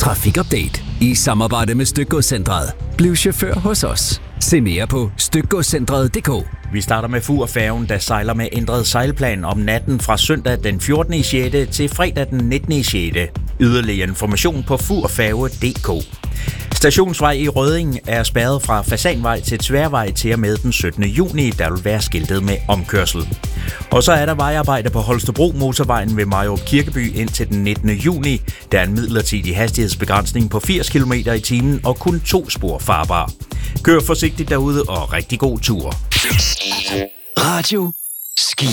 Trafikupdate i samarbejde med Stykgodscentret. Bliv chauffør hos os. Se mere på stykgodscentret.dk. Vi starter med Fur-færgen, der sejler med ændret sejlplan om natten fra søndag den 14. 6. til fredag den 19. 6. Yderligere information på furfærge.dk. Stationsvej i Rødding er spærret fra Fasanvej til Tværvej til og med den 17. juni, der vil være skiltet med omkørsel. Og så er der vejarbejde på Holstebro Motorvejen ved Mariup Kirkeby indtil den 19. juni. Der er en midlertidig hastighedsbegrænsning på 80 km i timen og kun 2 spor farbar. Kør forsigtigt derude og rigtig god tur. Radio Ski.